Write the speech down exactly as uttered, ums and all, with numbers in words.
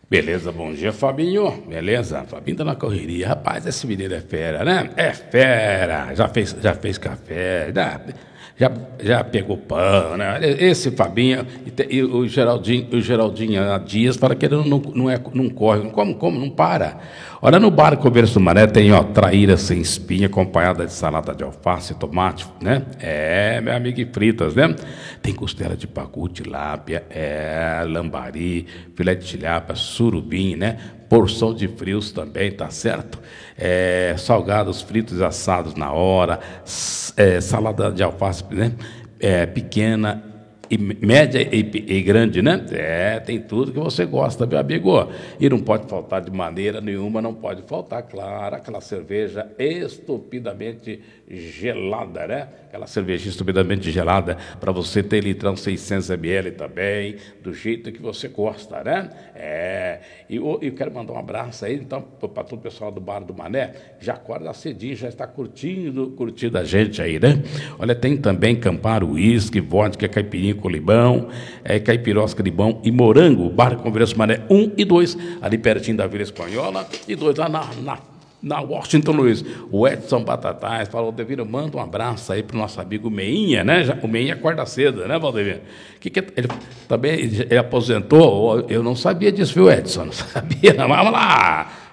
Beleza, bom dia, Fabinho. Beleza? Fabinho tá na correria. Rapaz, esse menino é fera, né? É fera. Já fez, já fez café, já, já, já pegou pão, né? Esse Fabinho e, te- e o Geraldinho, o Geraldinho Dias fala que ele não, não, é, não corre. Como, como? Não para. Olha, no bar Converso do Maré tem, ó, traíra sem espinha, acompanhada de salada de alface, tomate, né? É, meu amigo, e fritas, né? Tem costela de pacu, tilápia, é, lambari, filé de tilápia, surubim, né? Porção de frios também, tá certo? É, salgados fritos e assados na hora, s- é, salada de alface, né? É, pequena e média e, e grande, né? É, tem tudo que você gosta, meu amigo. E não pode faltar de maneira nenhuma, não pode faltar, claro, aquela cerveja estupidamente gelada, né? Aquela cerveja estupidamente gelada, para você ter litrão seiscentos mililitros também, do jeito que você gosta, né? É, e eu, eu quero mandar um abraço aí, então, para todo o pessoal do Bar do Mané, já acorda cedinho, já está curtindo, curtindo a gente aí, né? Olha, tem também Campari, uísque, vodka, caipirinha com limão, é, caipirosca, limão e morango. Bar Converso Mané um e dois, ali pertinho da Vila Espanhola, e dois lá na, na, na Washington Luiz. O Edson Batatais falou, Devino, manda um abraço aí pro nosso amigo Meinha, né? Já- O Meinha acorda cedo, né, Valdemir? Que que é- ele também ele aposentou, eu não sabia disso, viu, Edson? Não sabia, não. Vamos lá!